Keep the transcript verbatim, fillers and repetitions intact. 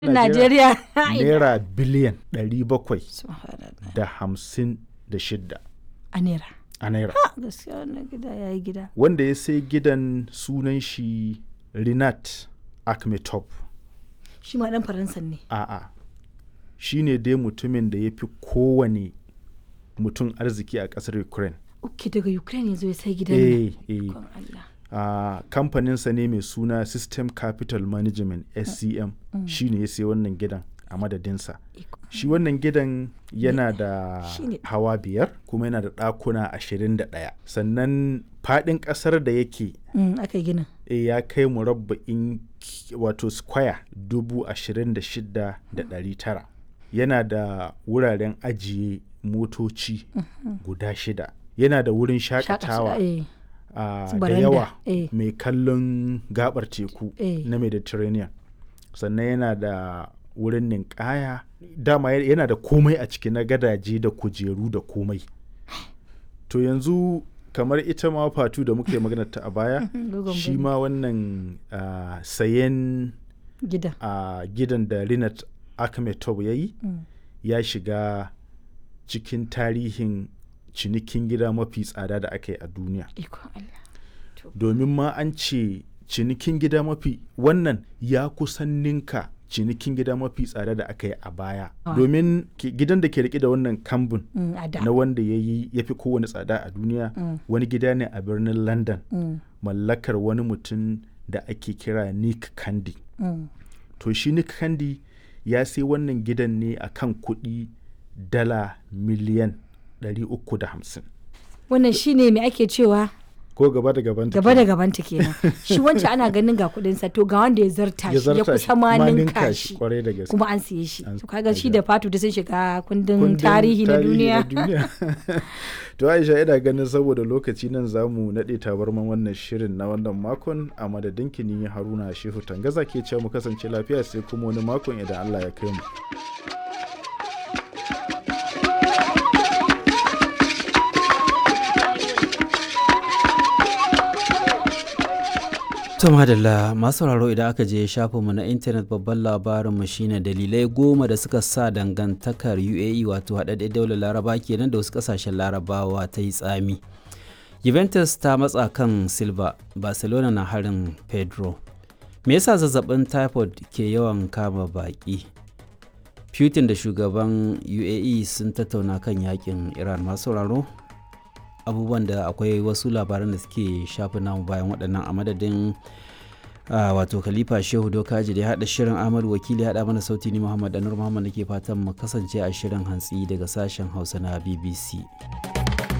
Najeriya naira biliyan ɗari bakwai Subhanallah. da hamsin da shida a naira. a naira. Ha, gaskiya wannan gida ya yi gida. Wanda ya sai gidan sunan shi Rinat Akhmetov. Shi ma ɗan Faransan ne. A'a, shi ne dai mutumin da ya fi kowane mutum arziki a ƙasar Ukraine. Uke daga Ukraine ya zo ya sai gidan nan. Eh, eh. Ikon Allah. a kamfaninsa ne mai suna System Capital Management S C M shi ne ya sai wannan gidan a madadinsa. Iko. Shi wannan gidan yana da Shi ne. hawa biyar kuma yana da ɗakuna ashirin da ɗaya. Sannan faɗin ƙasar da yake Mm, aka yi ginin. e, ya kai murabba'in ki- wato square dubu ashirin da shida da ɗari tara. Yana da wuraren ajiye motoci guda shida. Yana da wurin shakatawa Eh, a Su da baranda, yawa eh. mai kallon gabar teku Eh. na Mediterranean. Sannan yana da wurin ninkaya. Dama ya- yana da komai a ciki na gadaje da kujeru da komai. To yanzu kamar ita ma fatu da muke magana ta a baya Dogon shi biri. ma wannan ah, sayen Gidan. a gidan da Rinat Akhmetov ya yi Mm. ya shiga cikin tarihin cinikin gida mafi tsada da aka yi a duniya. Ikon Allah. To, Domin ma an ce cinikin gida mafi wannan ya kusan ninka cinikin gida mafi tsada da aka yi a baya. Ah. Domin ki- gidan da ke rike da wannan kambun mm, a da. na wanda ya yi ya fi kowane tsada a duniya Mm. wani gida ne a birnin London Mm, mallakar wani mutum da ake kira Nick Candy. mm. To shi Nick Candy ya sai wannan gidan ne a kan kuɗi dala miliyan ɗari uku da hamsin. Wannan shi ne mai ake cewa Ko gaba da gaban gaba da gabanta kenan. Shi wancan ana ganin ga kuɗinsa to ga wanda ya zarta shi ya kusa ma ninka shi. kwarai da gaske. Kuma an siye shi. An- To kaga shi da fatu da sun shiga kundin Kundin tarihi na duniya. duniya. To Aisha ina ganin saboda lokaci nan za mu naɗe tabarman wannan shirin na wannan makon a madadin kini Haruna Shehu Tangaza ke cewa mu kasance lafiya sai kuma wani makon idan Allah ya kai mu. To madalla masu sauraro idan aka je shafinmu na intanet babban labarinmu shine dalilai goma da suka sa dangantakar U A E wato haɗaɗɗen daular laraba kenan da wasu ƙasashen larabawa ta yi tsami. Juventus ta matsa kan Silva, Barcelona na harin Pedro. Me yasa zazzabin typhoid ke yawan kama baƙi? Putin da shugaban U A E sun tattauna kan yakin Iran masu sauraro. Abubuwan da akwai wasu labaran da suke shafi namu bayan waɗannan a madadin ah, wato khalifa shehu dokaji da ya haɗa shirin ahmad wakili ya haɗa mana sauti ni muhammad anur muhammad da ke fatan mu kasance a shirin hantsi daga sashen hausa na B B C.